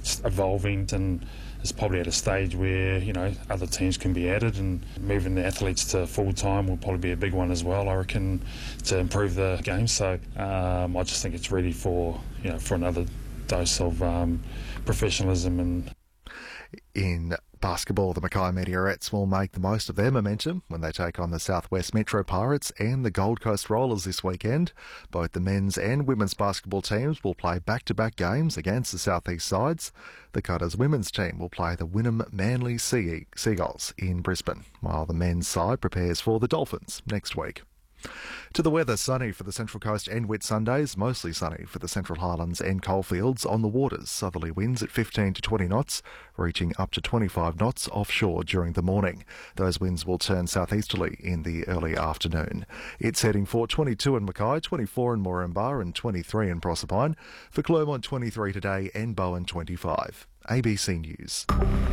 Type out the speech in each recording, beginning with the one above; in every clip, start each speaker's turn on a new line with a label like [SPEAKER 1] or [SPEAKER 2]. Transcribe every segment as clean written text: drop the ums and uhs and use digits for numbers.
[SPEAKER 1] it's evolving and it's probably at a stage where, other teams can be added, and moving the athletes to full-time will probably be a big one as well, I reckon, to improve the game. So I just think it's ready for another dose of professionalism. And
[SPEAKER 2] in basketball, the Mackay Meteorettes will make the most of their momentum when they take on the Southwest Metro Pirates and the Gold Coast Rollers this weekend. Both the men's and women's basketball teams will play back-to-back games against the Southeast sides. The Cutters women's team will play the Wynnum Manly Seagulls in Brisbane, while the men's side prepares for the Dolphins next week. To the weather, sunny for the Central Coast and Whitsundays, mostly sunny for the Central Highlands and Coalfields. On the waters, southerly winds at 15 to 20 knots, reaching up to 25 knots offshore during the morning. Those winds will turn southeasterly in the early afternoon. It's heading for 22 in Mackay, 24 in Moranbah and 23 in Proserpine. For Clermont, 23 today and Bowen, 25. ABC News.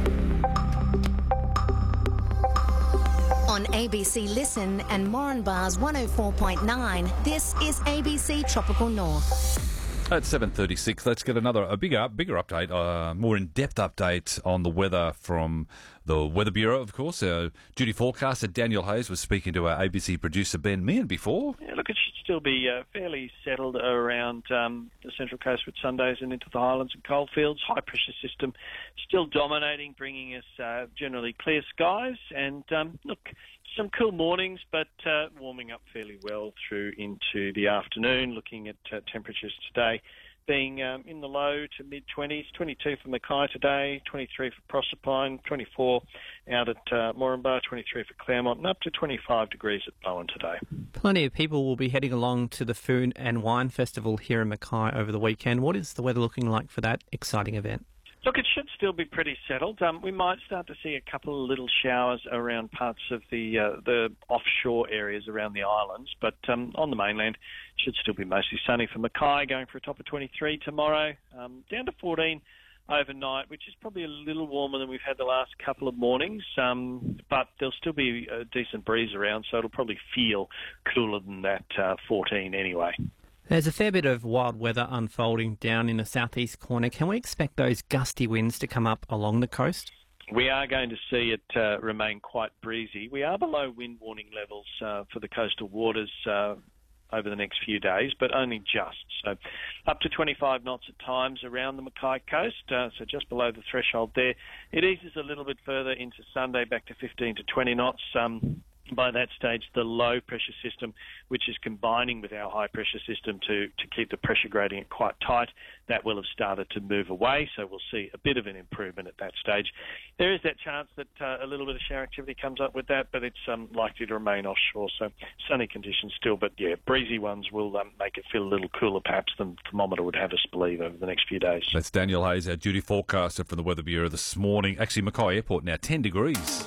[SPEAKER 3] On ABC Listen and Moranbah's 104.9, this is ABC Tropical North.
[SPEAKER 4] At 7:36, let's get a bigger update, more in-depth update on the weather from the Weather Bureau, of course. Duty forecaster Daniel Hayes was speaking to our ABC producer Ben Meehan before.
[SPEAKER 5] Yeah, look, it should still be fairly settled around the Central Coast with Sundays and into the Highlands and Coalfields. High pressure system still dominating, bringing us generally clear skies. And look, some cool mornings, but warming up fairly well through into the afternoon. Looking at temperatures today being in the low to mid-20s, 22 for Mackay today, 23 for Proserpine, 24 out at Moranbah, 23 for Clermont, and up to 25 degrees at Bowen today.
[SPEAKER 6] Plenty of people will be heading along to the Food and Wine Festival here in Mackay over the weekend. What is the weather looking like for that exciting event?
[SPEAKER 5] Look, it should still be pretty settled. We might start to see a couple of little showers around parts of the offshore areas around the islands, but on the mainland, it should still be mostly sunny for Mackay, going for a top of 23 tomorrow, down to 14 overnight, which is probably a little warmer than we've had the last couple of mornings, but there'll still be a decent breeze around, so it'll probably feel cooler than that 14 anyway.
[SPEAKER 6] There's a fair bit of wild weather unfolding down in the southeast corner. Can we expect those gusty winds to come up along the coast?
[SPEAKER 5] We are going to see it remain quite breezy. We are below wind warning levels for the coastal waters over the next few days, but only just. So up to 25 knots at times around the Mackay coast, so just below the threshold there. It eases a little bit further into Sunday, back to 15 to 20 knots. By that stage, the low pressure system, which is combining with our high pressure system to keep the pressure gradient quite tight, that will have started to move away, so we'll see a bit of an improvement at that stage. There is that chance that a little bit of shower activity comes up with that, but it's likely to remain offshore, so sunny conditions still, but yeah, breezy ones will make it feel a little cooler perhaps than the thermometer would have us believe over the next few days.
[SPEAKER 4] That's Daniel Hayes, our duty forecaster from the Weather Bureau this morning. Actually, Mackay Airport now 10 degrees.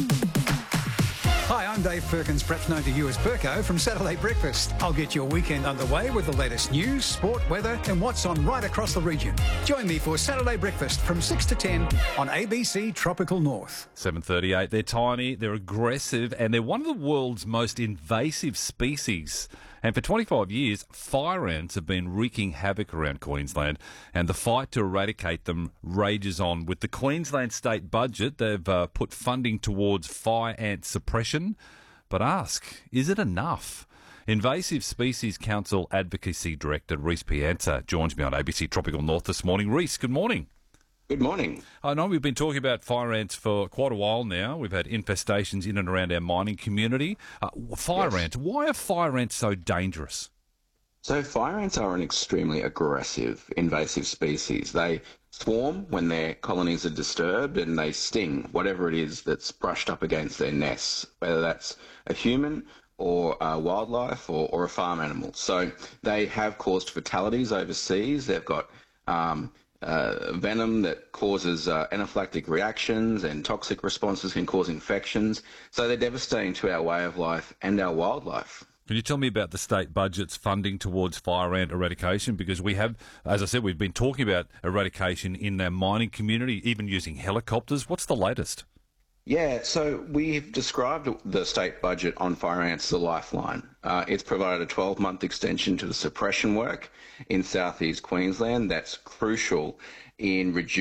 [SPEAKER 7] Hi, I'm Dave Perkins, perhaps known to you as Perko from Saturday Breakfast. I'll get your weekend underway with the latest news, sport, weather and what's on right across the region. Join me for Saturday Breakfast from 6 to 10 on ABC Tropical North.
[SPEAKER 4] 7:38. They're tiny, they're aggressive, and they're one of the world's most invasive species. And for 25 years, fire ants have been wreaking havoc around Queensland, and the fight to eradicate them rages on. With the Queensland state budget, they've put funding towards fire ant suppression. But ask, is it enough? Invasive Species Council Advocacy Director Reese Pianza joins me on ABC Tropical North this morning. Reese, good morning.
[SPEAKER 8] Good morning.
[SPEAKER 4] I know we've been talking about fire ants for quite a while now. We've had infestations in and around our mining community. Fire ants, why are fire ants so dangerous?
[SPEAKER 8] So fire ants are an extremely aggressive, invasive species. They swarm when their colonies are disturbed and they sting whatever it is that's brushed up against their nests, whether that's a human or wildlife or a farm animal. So they have caused fatalities overseas. They've got venom that causes anaphylactic reactions, and toxic responses can cause infections. So they're devastating to our way of life and our wildlife.
[SPEAKER 4] Can you tell me about the state budget's funding towards fire ant eradication? Because we have, as I said, we've been talking about eradication in our mining community, even using helicopters. What's the latest?
[SPEAKER 8] Yeah, so we've described the state budget on fire ants as a lifeline. It's provided a 12-month extension to the suppression work in southeast Queensland. That's crucial in reducing